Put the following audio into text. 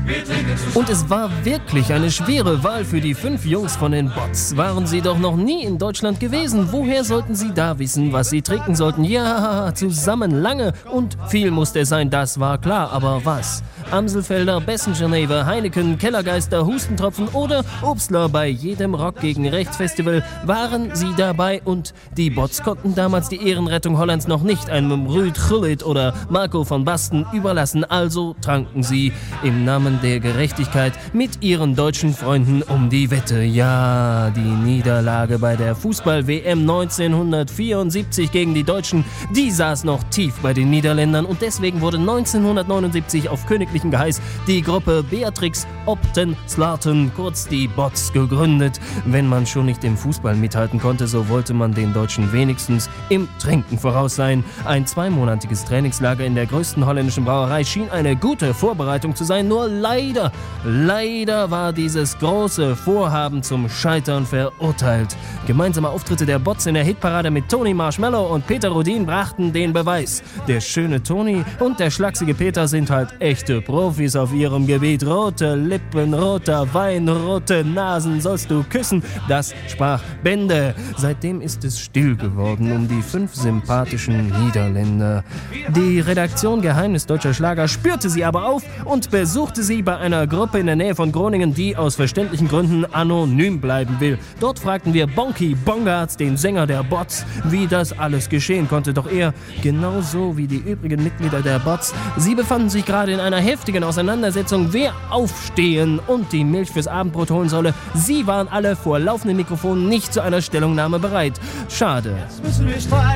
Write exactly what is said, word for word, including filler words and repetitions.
Und es war wirklich eine schwere Wahl für die fünf Jungs von den Bots. Waren sie doch noch nie in Deutschland gewesen. Woher sollten sie da wissen, was sie trinken sollten? Ja, zusammen lange und viel musste es sein, das war klar. Aber was? Amselfelder, Bessengeneve, Heineken, Kellergeister, Hustentropfen oder Obstler, bei jedem Rock gegen Rechts Festival waren sie dabei und die Bots konnten damals die Ehrenrettung Hollands noch nicht einem Ruud Gullit oder Marco van Basten überlassen, also tranken sie im Namen der Gerechtigkeit mit ihren deutschen Freunden um die Wette. Ja, die Niederlage bei der Fußball-W M neunzehnhundertvierundsiebzig gegen die Deutschen, die saß noch tief bei den Niederländern und deswegen wurde neunzehnhundertneunundsiebzig auf königlichen Geheiß die Gruppe Beatrix Opten Slaten, kurz die Bots, gegründet. Wenn man schon nicht im Fußball mithalten konnte, so wollte man den Deutschen wenigstens im Trinken voraus sein. Ein zweimonatiges Trainingslager in der größten holländischen Brauerei schien eine gute Vorbereitung zu sein, nur leider, leider war dieses große Vorhaben zum Scheitern verurteilt. Gemeinsame Auftritte der Bots in der Hitparade mit Tony Marshmallow und Peter Rudin brachten den Beweis. Der schöne Tony und der schlachsige Peter sind halt echte Profis auf ihrem Gebiet. Rote Lippen, roter Wein, rote Nasen sollst du küssen. Das sprach Bände. Seitdem ist es still geworden um die fünf sympathischen Niederländer. Die Redaktion Geheimnis deutscher Schlager spürte sie aber auf und besuchte sie bei einer Gruppe in der Nähe von Groningen, die aus verständlichen Gründen anonym bleiben will. Dort fragten wir Bonky Bongartz, den Sänger der Bots, wie das alles geschehen konnte. Doch er, genauso wie die übrigen Mitglieder der Bots, sie befanden sich gerade in einer heftigen Auseinandersetzung, wer aufstehen und die Milch fürs Abendbrot holen solle. Sie waren alle vor laufenden Mikrofonen nicht zu einer Stellungnahme bereit. Schade.